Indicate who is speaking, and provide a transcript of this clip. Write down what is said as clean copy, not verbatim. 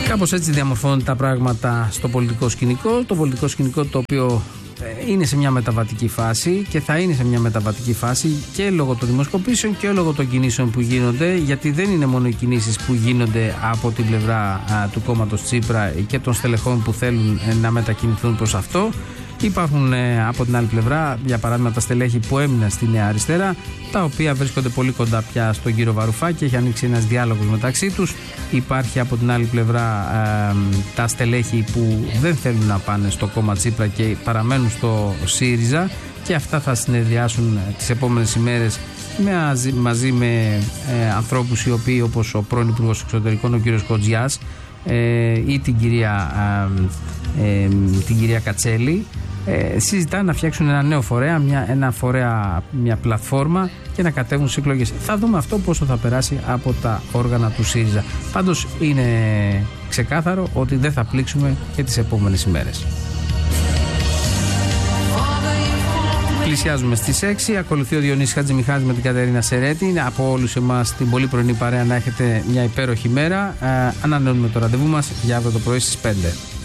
Speaker 1: Κάπως έτσι διαμορφώνουν τα πράγματα στο πολιτικό σκηνικό. Το πολιτικό σκηνικό το οποίο είναι σε μια μεταβατική φάση και θα είναι σε μια μεταβατική φάση και λόγω των δημοσκοπήσεων και λόγω των κινήσεων που γίνονται, γιατί δεν είναι μόνο οι κινήσεις που γίνονται από την πλευρά του κόμματος Τσίπρα και των στελεχών που θέλουν να μετακινηθούν προς αυτό. Υπάρχουν από την άλλη πλευρά, για παράδειγμα, τα στελέχη που έμειναν στη Νέα Αριστερά, τα οποία βρίσκονται πολύ κοντά πια στον κύριο Βαρουφάκη, έχει ανοίξει ένας διάλογος μεταξύ τους. Υπάρχει από την άλλη πλευρά τα στελέχη που δεν θέλουν να πάνε στο κόμμα Τσίπρα και παραμένουν στο ΣΥΡΙΖΑ, και αυτά θα συνεδριάσουν τις επόμενες ημέρες μαζί με ανθρώπους οι οποίοι, όπως ο πρώην Υπουργός Εξωτερικών, ο κύριος Κοτζιάς, ή την κυρία Κατσέλη, συζητάνε να φτιάξουν ένα νέο φορέα, μια πλατφόρμα και να κατέβουν στις εκλογές. Θα δούμε αυτό πόσο θα περάσει από τα όργανα του ΣΥΡΙΖΑ. Πάντως είναι ξεκάθαρο ότι δεν θα πλήξουμε και τις επόμενες ημέρες. Πλησιάζουμε στις 6. Ακολουθεί ο Διονύσης Χατζημιχάλης με την Κατερίνα Σερέτη. Από όλους εμάς την πολύ πρωινή παρέα να έχετε μια υπέροχη μέρα. Ανανεώνουμε το ραντεβού μας για αύριο το πρωί στις 5.